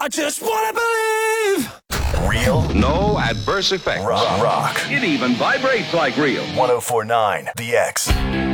I just wanna believe. Real? No adverse effects. Rock. It even vibrates like real. 1049 The X.